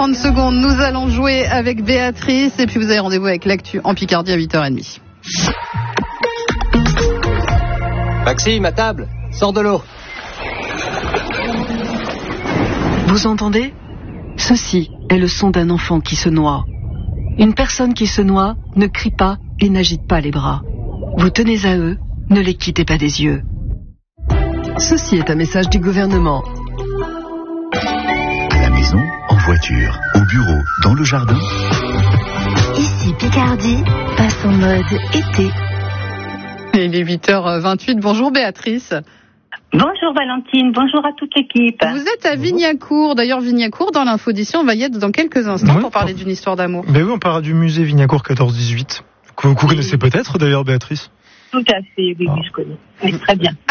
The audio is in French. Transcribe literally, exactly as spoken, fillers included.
trente secondes, nous allons jouer avec Béatrice et puis vous avez rendez-vous avec l'actu en Picardie à huit heures trente. Maxime, à table, sors de l'eau. Vous entendez ? Ceci est le son d'un enfant qui se noie. Une personne qui se noie ne crie pas et n'agite pas les bras. Vous tenez à eux, ne les quittez pas des yeux. Ceci est un message du gouvernement. À la maison, en voiture, au bureau, dans le jardin. Ici Picardie passe en mode été. Et il est huit heures vingt-huit. Bonjour Béatrice. Bonjour Valentine, bonjour à toute l'équipe. Vous êtes à Vignacourt. D'ailleurs, Vignacourt, dans l'info d'ici, on va y être dans quelques instants oui, pour parler d'une histoire d'amour. Ben oui, on parlera du musée Vignacourt quatorze dix-huit. Que vous connaissez peut-être d'ailleurs, Béatrice ? Tout à fait, oui, oui, je connais. Oui, très bien.